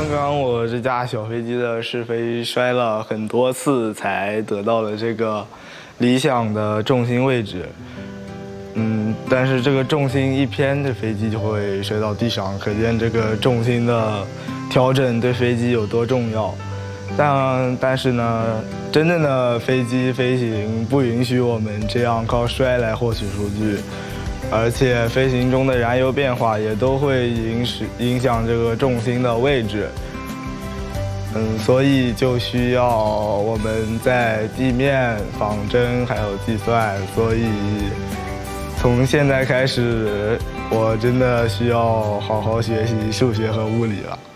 刚刚我这架小飞机的试飞摔了很多次，才得到了这个理想的重心位置。但是这个重心一偏，这飞机就会摔到地上，可见这个重心的调整对飞机有多重要。但是呢，真正的飞机飞行不允许我们这样靠摔来获取数据，而且飞行中的燃油变化也都会影响这个重心的位置。所以就需要我们在地面仿真还有计算，所以从现在开始，我真的需要好好学习数学和物理了。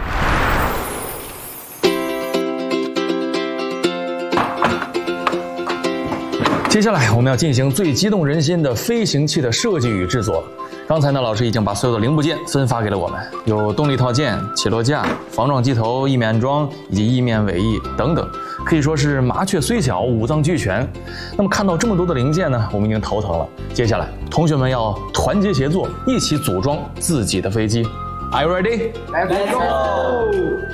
接下来我们要进行最激动人心的飞行器的设计与制作。刚才呢，老师已经把所有的零部件分发给了我们，有动力套件、起落架、防撞机头、翼面桩以及翼面尾翼等等，可以说是麻雀虽小，五脏俱全。那么看到这么多的零件呢，我们已经头疼了。接下来，同学们要团结协作，一起组装自己的飞机。Are you ready? Let's go!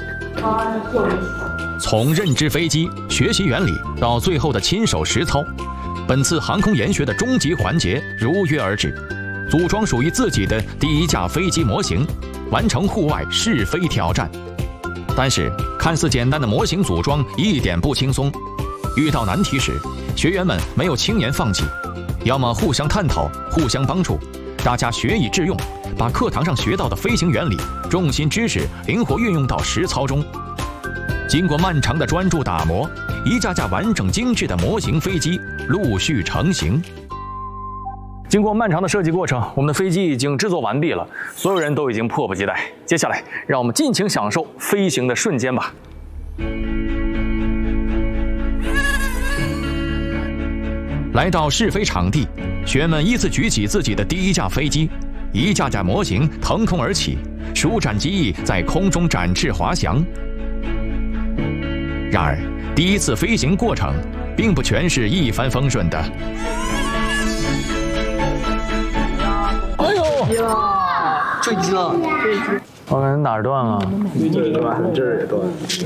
从认知飞机、学习原理到最后的亲手实操，本次航空研学的终极环节如约而至，组装属于自己的第一架飞机模型，完成户外试飞挑战。但是，看似简单的模型组装一点不轻松。遇到难题时，学员们没有轻言放弃，要么互相探讨、互相帮助，大家学以致用，把课堂上学到的飞行原理、重心知识灵活运用到实操中。经过漫长的专注打磨，一架架完整精致的模型飞机陆续成型。 经过漫长的设计过程，我们的飞机已经制作完毕了，所有人都已经迫不及待。接下来，让我们尽情享受飞行的瞬间吧。 来到试飞场地，学员们依次举起自己的第一架飞机，一架架模型腾空而起，舒展机翼在空中展翅滑翔。然而，第一次飞行过程并不全是一帆风顺的。 哎呦呀，坠机了！ 我感觉哪儿断了？ 这儿断，这儿也断，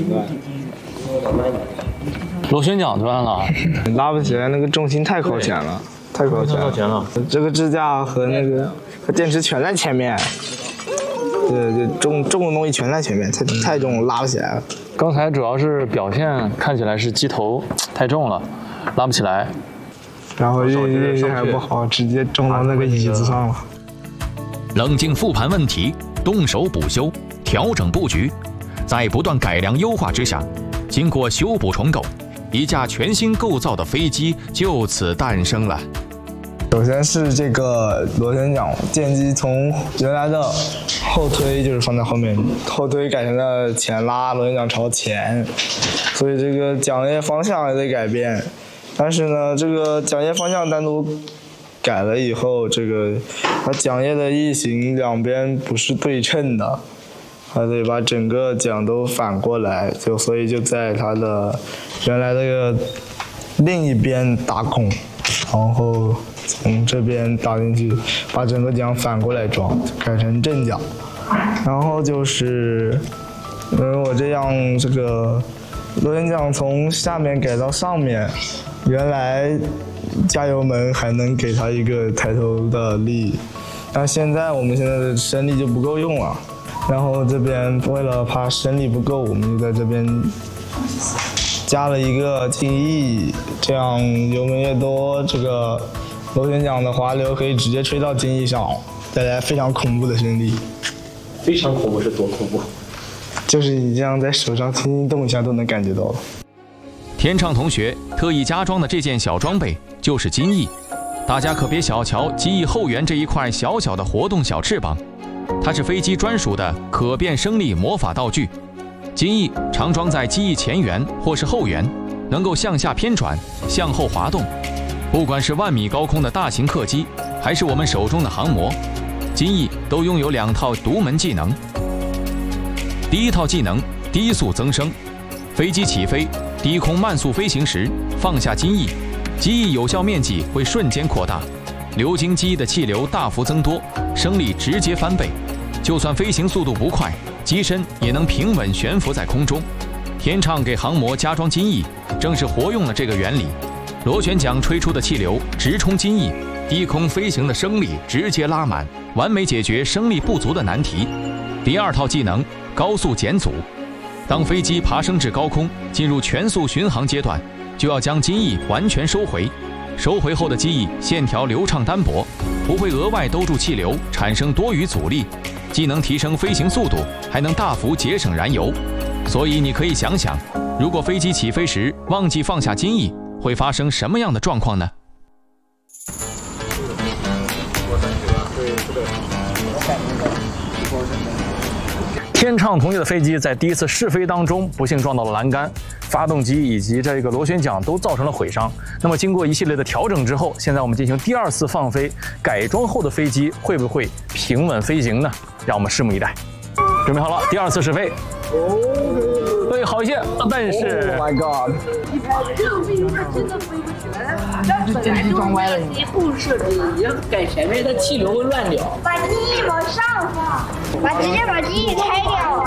螺旋桨断了， 拉不起来，那个重心太靠前了，太靠前了。这个支架和电池全在前面。对，重的东西全在前面，太重了，拉不起来了。 刚才主要是表现看起来是机头太重了，拉不起来， 然后运气还不好，直接撞到那个椅子上了。 冷静复盘问题，动手补修，调整布局，在不断改良优化之下，经过修补重构，一架全新构造的飞机就此诞生了。 首先是这个螺旋桨电机从原来的后推就是放在后面，后推改成了前拉，螺旋桨朝前，所以这个桨叶方向也得改变。但是呢，这个桨叶方向单独改了以后，这个它桨叶的翼形两边不是对称的，还得把整个桨都反过来，所以就在它的原来这个另一边打孔，然后从这边打进去，把整个桨反过来装，改成正桨。然后就是我这样这个螺旋桨从下面改到上面，原来加油门还能给它一个抬头的力，但现在我们现在的升力就不够用了。然后这边为了怕升力不够，我们就在这边加了一个襟翼，这样油门越多，这个螺旋桨的滑流可以直接吹到襟翼上，带来非常恐怖的升力。 非常恐怖是多恐怖？ 就是你这样在手上轻轻动一下都能感觉到了。 天畅同学特意加装的这件小装备就是襟翼，大家可别小瞧机翼后缘这一块小小的活动小翅膀，它是飞机专属的可变升力魔法道具。襟翼常装在机翼前缘或是后缘，能够向下偏转、向后滑动。不管是万米高空的大型客机，还是我们手中的航模，襟翼都拥有2套独门技能。第一套技能低速增升，飞机起飞、低空慢速飞行时放下襟翼，机翼有效面积会瞬间扩大，流经机翼的气流大幅增多，升力直接翻倍。就算飞行速度不快， 机身也能平稳悬浮在空中。天畅给航模加装襟翼，正是活用了这个原理。螺旋桨吹出的气流直冲襟翼，低空飞行的升力直接拉满，完美解决升力不足的难题。第二套技能高速减阻，当飞机爬升至高空，进入全速巡航阶段，就要将襟翼完全收回。收回后的机翼线条流畅单薄，不会额外兜住气流，产生多余阻力，既能提升飞行速度，还能大幅节省燃油。所以你可以想想，如果飞机起飞时忘记放下襟翼，会发生什么样的状况呢？ 天畅同学的飞机在第一次试飞当中不幸撞到了栏杆，发动机以及这个螺旋桨都造成了毁伤。那么经过一系列的调整之后，现在我们进行第二次放飞，改装后的飞机会不会平稳飞行呢？让我们拭目以待。准备好了，第二次试飞。对，好一些，但是 ，Oh my God！ 这个飞机它真的飞不起来，它本来就是为了机后设计，也改前面的气流会乱掉。 把机翼往上放，直接把机翼开掉。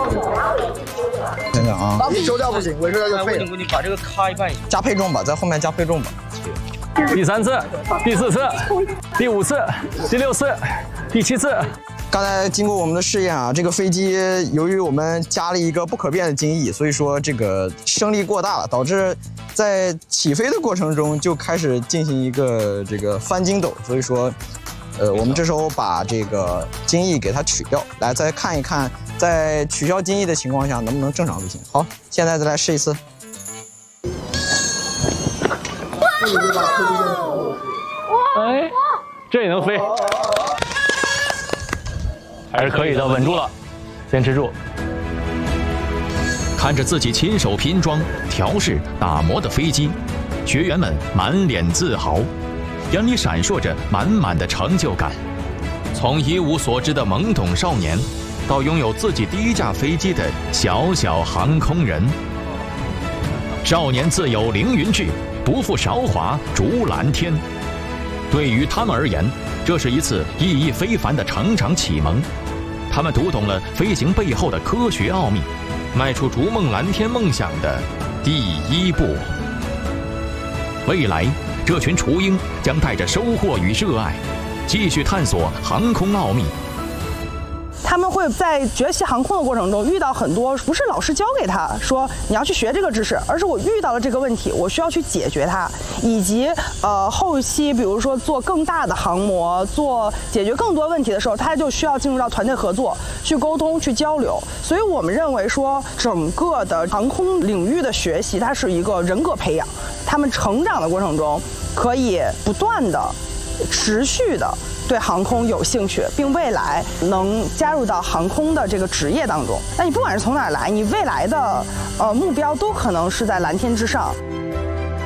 等等啊， 尾收掉不行，尾收掉就废了。 你把这个咔一半， 加配重吧，在后面加配重吧。 第三次、第四次、第五次、第六次、第七次。 刚才经过我们的试验啊，这个飞机由于我们加了一个不可变的襟翼，所以说这个升力过大了，导致在起飞的过程中就开始进行一个这个翻筋斗，所以说，我们这时候把这个襟翼给它取掉，来再看一看，在取消襟翼的情况下能不能正常飞行。好，现在再来试一次。 哎，这也能飞。还是可以的，稳住了，坚持住。 看着自己亲手拼装、调试、打磨的飞机，学员们满脸自豪，眼里闪烁着满满的成就感。从一无所知的懵懂少年，到拥有自己第一架飞机的小小航空人。少年自有凌云志，不负韶华逐蓝天。对于他们而言，这是一次意义非凡的成长启蒙。他们读懂了飞行背后的科学奥秘，迈出逐梦蓝天梦想的第一步。未来，这群雏鹰将带着收获与热爱，继续探索航空奥秘。 他们会在学习航空的过程中遇到很多不是老师教给他说你要去学这个知识，而是我遇到了这个问题，我需要去解决它，以及后期比如说做更大的航模，解决更多问题的时候，他就需要进入到团队合作，去沟通，去交流。所以我们认为说，整个的航空领域的学习，它是一个人格培养，他们成长的过程中可以不断的、持续的对航空有兴趣，并未来能加入到航空的这个职业当中。那你不管是从哪儿来，你未来的目标都可能是在蓝天之上。